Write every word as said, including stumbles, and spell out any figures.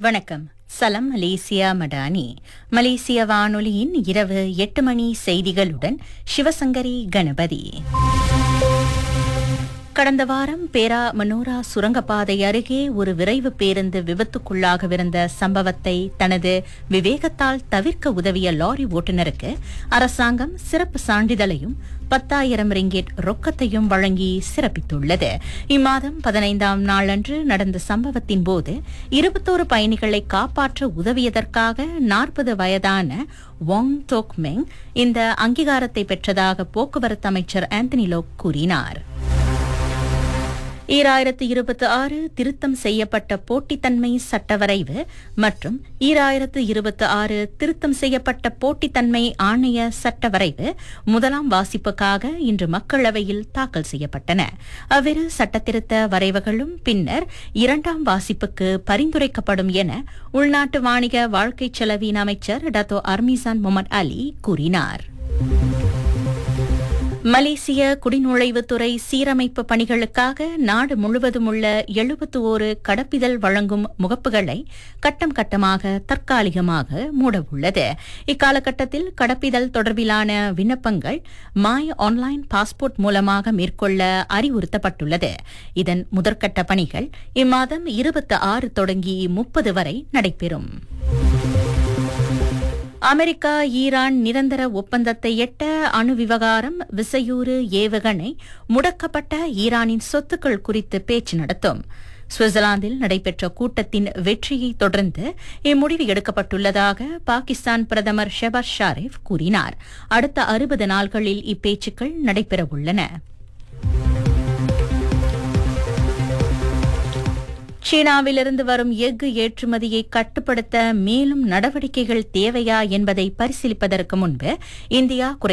வணக்கம். சலம் மலேசியா மடானி. மலேசிய வானொலியின் இரவு எட்டு மணி செய்திகளுடன் சிவசங்கரி கணபதி. கடந்த வாரம் பேரா மனோரா சுரங்கப்பாதை அருகே ஒரு விரைவு பேருந்து விபத்துக்குள்ளாகவிருந்த சம்பவத்தை தனது விவேகத்தால் தவிர்க்க உதவிய லாரி ஓட்டுநருக்கு அரசாங்கம் சிறப்பு சான்றிதழையும் பத்தாயிரம் ரிங்கெட் ரொக்கத்தையும் வழங்கி சிறப்பித்துள்ளது. இம்மாதம் பதினைந்தாம் நாளன்று நடந்த சம்பவத்தின் போது இருபத்தோரு பயணிகளை காப்பாற்ற உதவியதற்காக நாற்பது வயதான வாங் டோக் மெங் இந்த அங்கீகாரத்தை பெற்றதாக போக்குவரத்து அமைச்சர் ஆந்தனி லோக் கூறினார். ஈராயிரத்து இருபத்தி ஆறு திருத்தம் செய்யப்பட்ட போட்டித்தன்மை சட்டவரைவு மற்றும் ஈராயிரத்து இருபத்தி ஆறு திருத்தம் செய்யப்பட்ட போட்டித்தன்மை ஆணைய சட்டவரைவு முதலாம் வாசிப்புக்காக இன்று மக்களவையில் தாக்கல் செய்யப்பட்டன. அவ்விரு சட்டத்திருத்த வரைவுகளும் பின்னர் இரண்டாம் வாசிப்புக்கு பரிந்துரைக்கப்படும் என உள்நாட்டு வாணிக வாழ்க்கை செலவின் அமைச்சர் டத்தோ அர்மிசான் முகமது அலி கூறினார். மலேசிய குடிநுழைவுத்துறை சீரமைப்பு பணிகளுக்காக நாடு முழுவதும் உள்ள எழுபத்தி ஓரு கடப்பிதழ் வழங்கும் முகப்புகளை கட்டம் கட்டமாக தற்காலிகமாக மூடவுள்ளது. இக்காலகட்டத்தில் கடப்பிதழ் தொடர்பிலான விண்ணப்பங்கள் மாய் ஆன்லைன் பாஸ்போர்ட் மூலமாக மேற்கொள்ள அறிவுறுத்தப்பட்டுள்ளது. இதன் முதற்கட்ட பணிகள் இம்மாதம் இருபத்தி ஆறு தொடங்கி முப்பது வரை நடைபெறும். அமெரிக்கா ஈரான் நிரந்தர ஒப்பந்தத்தை எட்ட அணு விவகாரம் விசையூறு ஏவுகணை முடக்கப்பட்ட ஈரானின் சொத்துக்கள் குறித்து பேச்சு நடத்தும். சுவிட்சர்லாந்தில் நடைபெற்ற கூட்டத்தின் வெற்றியை தொடர்ந்து இம்முடிவு எடுக்கப்பட்டுள்ளதாக பாகிஸ்தான் பிரதமர் ஷெபாஸ் ஷாரிஃப் கூறினார். அடுத்த அறுபது நாள்களில் இப்பேச்சுக்கள் நடைபெறவுள்ளன. சீனாவிலிருந்து வரும் எஃகு ஏற்றுமதியை கட்டுப்படுத்த மேலும் நடவடிக்கைகள் தேவையா என்பதை பரிசீலிப்பதற்கு முன்பு இந்தியா